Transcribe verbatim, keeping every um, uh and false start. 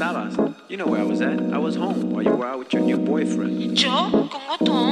estabas? You know where I was at. I was home while you were out with your new boyfriend. ¿Yo? ¿Con Otón?